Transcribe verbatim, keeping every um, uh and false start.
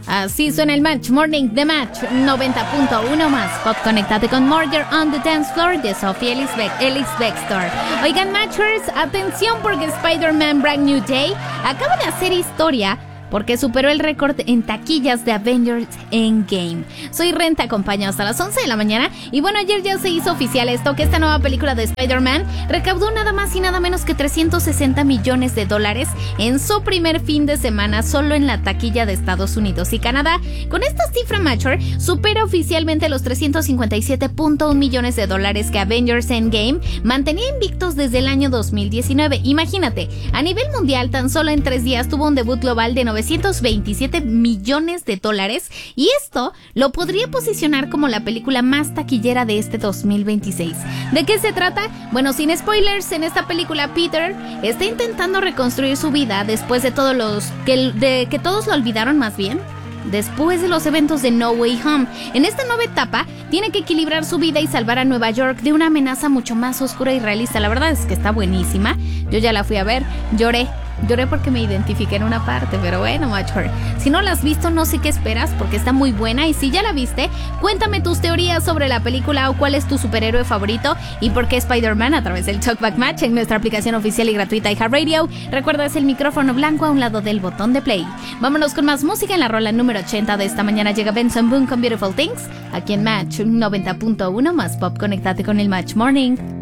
Así suena el Match Morning The Match noventa punto uno más pop. Conéctate con Murder on the Dance Floor de Sophie Ellis, Be- Ellis Bextor. Oigan, Matchers, atención porque Spider-Man Brand New Day acaba de hacer historia porque superó el récord en taquillas de Avengers Endgame. Soy Ren, te acompaño hasta las once de la mañana. Y bueno, ayer ya se hizo oficial esto, que esta nueva película de Spider-Man recaudó nada más y nada menos que trescientos sesenta millones de dólares en su primer fin de semana solo en la taquilla de Estados Unidos y Canadá. Con esta cifra, Matcher supera oficialmente los trescientos cincuenta y siete punto uno millones de dólares que Avengers Endgame mantenía invictos desde el año dos mil diecinueve. Imagínate, a nivel mundial tan solo en tres días tuvo un debut global de novecientos veintisiete millones de dólares, y esto lo podría posicionar como la película más taquillera de este dos mil veintiséis. ¿De qué se trata? Bueno, sin spoilers, en esta película Peter está intentando reconstruir su vida después de todos los que, de que todos lo olvidaron, más bien después de los eventos de No Way Home. En esta nueva etapa tiene que equilibrar su vida y salvar a Nueva York de una amenaza mucho más oscura y realista. La verdad es que está buenísima. Yo ya la fui a ver, lloré. Lloré porque me identifiqué en una parte, pero bueno, Matcher, si no la has visto, no sé qué esperas porque está muy buena. Y si ya la viste, cuéntame tus teorías sobre la película o cuál es tu superhéroe favorito y por qué Spider-Man a través del Talkback Match en nuestra aplicación oficial y gratuita iHeartRadio. Recuerda, es el micrófono blanco a un lado del botón de play. Vámonos con más música. En la rola número ochenta de esta mañana llega Benson Boone con Beautiful Things, aquí en Match noventa punto uno más pop. Conéctate con el Match Morning.